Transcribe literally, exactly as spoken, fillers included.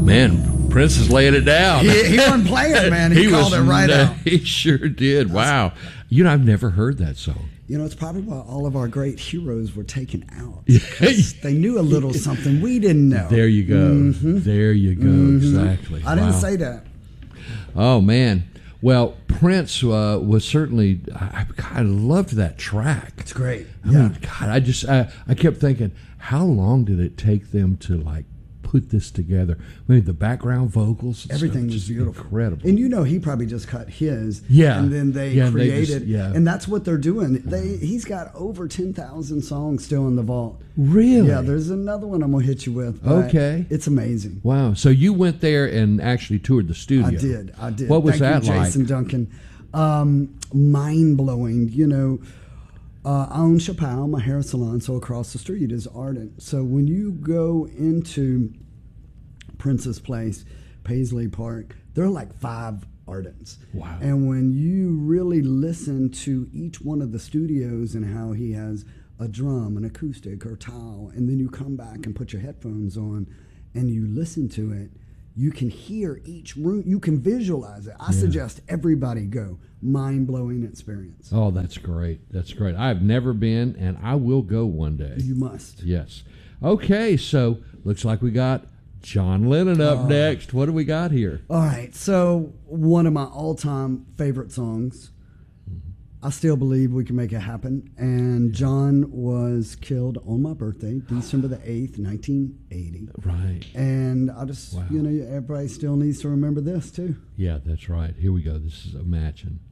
man, Prince is laying it down. He, he wasn't playing, man. He, he called was, it right uh, out. He sure did. Wow. You know, I've never heard that song. You know, it's probably why all of our great heroes were taken out. Because they knew a little something we didn't know. There you go. Mm-hmm. There you go. Mm-hmm. Exactly. I didn't wow. say that. Oh, man. Well, Prince uh, was certainly, I, I loved that track. It's great. I yeah. mean, God, I just, I, I kept thinking, how long did it take them to, like, put this together? I mean, the background vocals, and everything stuff, was beautiful, incredible. And you know, he probably just cut his, yeah, and then they yeah, created, they just, yeah. and that's what they're doing. They he's got over ten thousand songs still in the vault. Really? Yeah. There's another one I'm gonna hit you with. Okay, it's amazing. Wow. So you went there and actually toured the studio. I did. I did. What was Thank that you, like? Jason Duncan? Um, mind blowing. You know. Uh, I own Chappelle, my hair salon, so across the street is Ardent. So when you go into Prince's Place, Paisley Park, there are like five Ardents. Wow. And when you really listen to each one of the studios and how he has a drum, an acoustic, or tile, and then you come back and put your headphones on and you listen to it, you can hear each room, you can visualize it. I yeah. suggest everybody go. Mind-blowing experience. Oh, that's great. That's great. I've never been, and I will go one day. You must. Yes. Okay, so looks like we got John Lennon up uh, next. What do we got here? All right, so one of my all-time favorite songs, I Still Believe We Can Make It Happen, and John was killed on my birthday, December the eighth, nineteen eighty. Right. And I just, wow. you know, everybody still needs to remember this, too. Yeah, that's right. Here we go. This is Imagine.